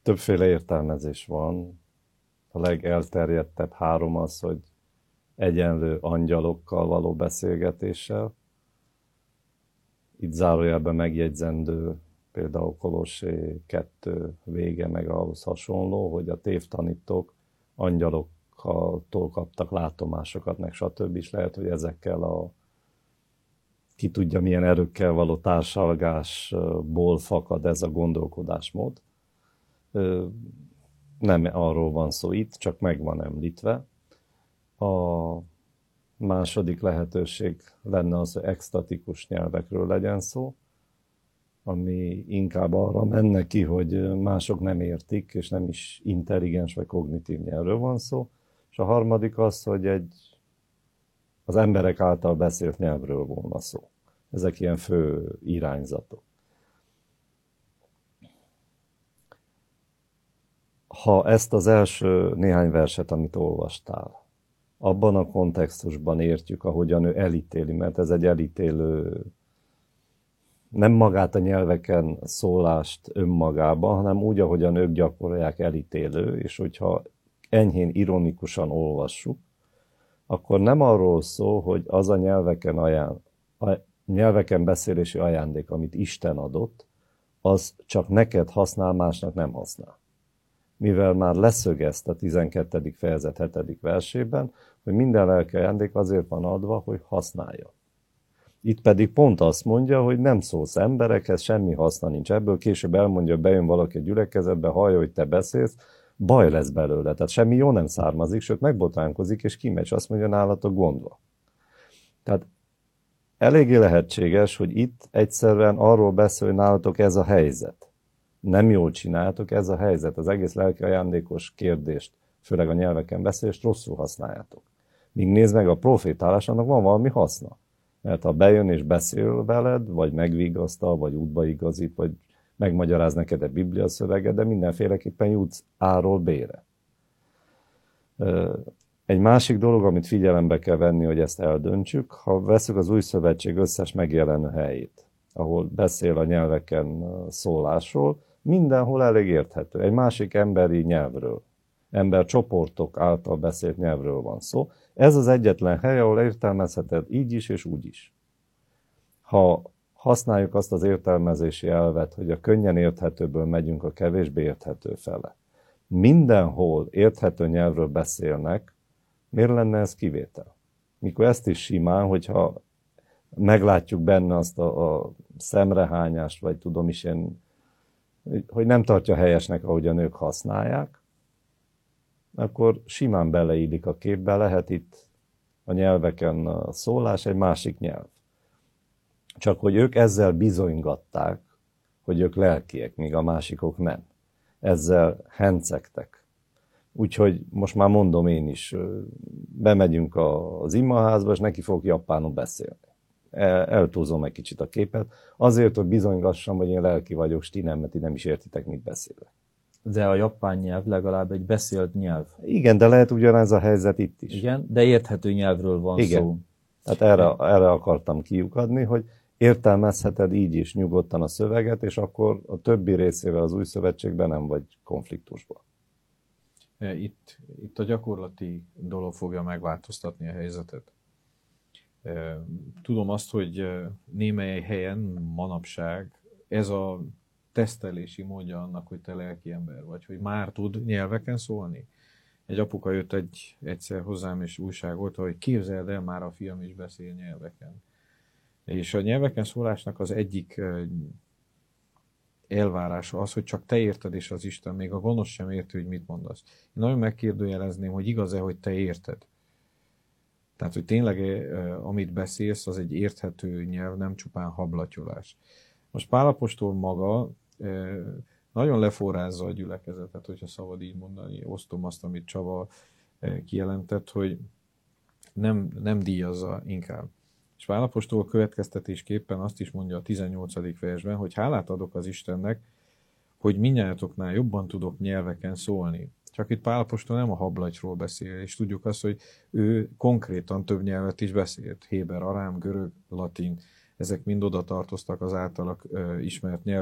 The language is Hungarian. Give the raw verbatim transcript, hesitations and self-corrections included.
Többféle értelmezés van. A legelterjedtebb három az, hogy egyenlő angyalokkal való beszélgetéssel. Itt zárójelben megjegyzendő például Kolossé kettő vége meg ahhoz hasonló, hogy a tévtanítók angyaloktól kaptak látomásokat, meg stb. És lehet, hogy ezekkel a ki tudja milyen erőkkel való társalgásból fakad ez a gondolkodásmód. Nem arról van szó itt, csak meg van említve. A második lehetőség lenne az, hogy extatikus nyelvekről legyen szó, ami inkább arra menne ki, hogy mások nem értik, és nem is intelligens vagy kognitív nyelvről van szó. És a harmadik az, hogy egy az emberek által beszélt nyelvről volna szó. Ezek ilyen fő irányzatok. Ha ezt az első néhány verset, amit olvastál, abban a kontextusban értjük, ahogyan ő elítéli, mert ez egy elítélő, nem magát a nyelveken szólást önmagában, hanem úgy, ahogyan ők gyakorolják, elítélő, és hogyha enyhén ironikusan olvassuk, akkor nem arról szól, hogy az a nyelveken, aján, a nyelveken beszélési ajándék, amit Isten adott, az csak neked használ, másnak nem használ. Mivel már leszögezte a tizenkettedik fejezet hetedik versében, hogy minden lelki ajándék azért van adva, hogy használja. Itt pedig pont azt mondja, hogy nem szólsz emberekhez, semmi haszna nincs ebből, később elmondja, bejön valaki a gyülekezetbe, hallja, hogy te beszélsz, baj lesz belőle, tehát semmi jó nem származik, sőt megbotránkozik, és kimegy, és azt mondja, nálatok gond van. Tehát eléggé lehetséges, hogy itt egyszerűen arról beszél, hogy nálatok ez a helyzet. Nem jól csináltok, ez a helyzet. Az egész lelki ajándékos kérdést, főleg a nyelveken beszélést rosszul használjátok. Míg nézd meg, a profétálás, annak van valami haszna. Mert ha bejön és beszél veled, vagy megvigasztal, vagy útba igazít, vagy megmagyaráz neked a Biblia szöveget, de mindenféleképpen jutsz A-ról B-re. Egy másik dolog, amit figyelembe kell venni, hogy ezt eldöntsük, ha veszük az Új Szövetség összes megjelenő helyét, ahol beszél a nyelveken szólásról, mindenhol elég érthető. Egy másik emberi nyelvről, embercsoportok által beszélt nyelvről van szó. Ez az egyetlen hely, ahol értelmezheted így is és úgy is. Ha használjuk azt az értelmezési elvet, hogy a könnyen érthetőből megyünk a kevésbé érthető fele. Mindenhol érthető nyelvről beszélnek, miért lenne ez kivétel? Mikor ezt is simán, hogyha meglátjuk benne azt a, a szemrehányást, vagy tudom is én, hogy nem tartja helyesnek, ahogy a nők használják, akkor simán beleillik a képbe, lehet itt a nyelveken a szólás egy másik nyelv. Csak hogy ők ezzel bizonygatták, hogy ők lelkiek, míg a másikok nem. Ezzel hencegtek. Úgyhogy most már mondom én is, bemegyünk az imaházba, és neki fogok japánul beszélni. Eltúzom egy kicsit a képet, azért, hogy bizonygassam, hogy én lelki vagyok, és ti nem, mert ti nem is értitek, mit beszélek. De a japán nyelv legalább egy beszélt nyelv. Igen, de lehet ugyanez a helyzet itt is. Igen, de érthető nyelvről van Igen. szó. Hát erre, erre akartam kiukadni, hogy értelmezheted így is nyugodtan a szöveget, és akkor a többi részével az Új Szövetségben nem vagy konfliktusban. Itt, itt a gyakorlati dolog fogja megváltoztatni a helyzetet. Tudom azt, hogy némely helyen manapság ez a tesztelési módja annak, hogy te lelki ember vagy, hogy már tud nyelveken szólni. Egy apuka jött egy, egyszer hozzám és újságolta, hogy képzeld el, már a fiam is beszél nyelveken. És a nyelveken szólásnak az egyik elvárása az, hogy csak te érted és az Isten, még a gonosz sem érti, hogy mit mondasz. Én nagyon megkérdőjelezném, hogy igaz-e, hogy te érted. Tehát, hogy tényleg amit beszélsz, az egy érthető nyelv, nem csupán hablatyolás. Most Pál apostol maga nagyon leforrázza a gyülekezetet, hogyha szabad így mondani, osztom azt, amit Csaba kijelentett, hogy nem, nem díjazza inkább. És Pál apostol következtetésképpen azt is mondja a tizennyolcadik versben, hogy hálát adok az Istennek, hogy mindnyájatoknál jobban tudok nyelveken szólni. Csak itt Pál apostol nem a hablatyról beszél, és tudjuk azt, hogy ő konkrétan több nyelvet is beszélt. Héber, arám, görög, latin, ezek mind oda tartoztak az általak ismert nyelv